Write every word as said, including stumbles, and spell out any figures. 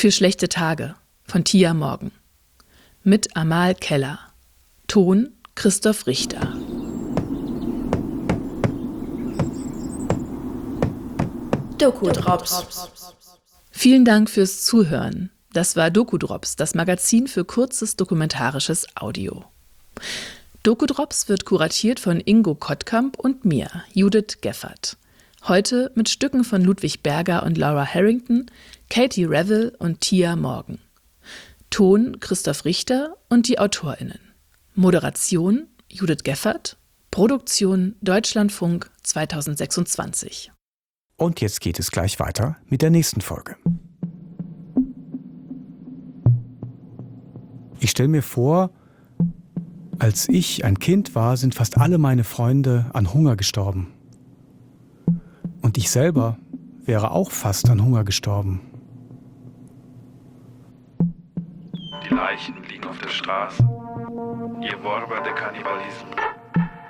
Für schlechte Tage von Tia Morgan. Mit Amal Keller. Ton Christoph Richter. Doku-Drops. Vielen Dank fürs Zuhören. Das war Doku-Drops, das Magazin für kurzes dokumentarisches Audio. Doku-Drops wird kuratiert von Ingo Kottkamp und mir, Judith Geffert. Heute mit Stücken von Ludwig Berger und Laura Harrington, Katie Revill und Tia Morgan. Ton Christoph Richter und die AutorInnen. Moderation Judith Geffert. Produktion Deutschlandfunk zweitausendsechsundzwanzig. Und jetzt geht es gleich weiter mit der nächsten Folge. Ich stelle mir vor, als ich ein Kind war, sind fast alle meine Freunde an Hunger gestorben. Und ich selber wäre auch fast an Hunger gestorben. Die Leichen liegen auf der Straße. Ihr Wort war der Kannibalismus.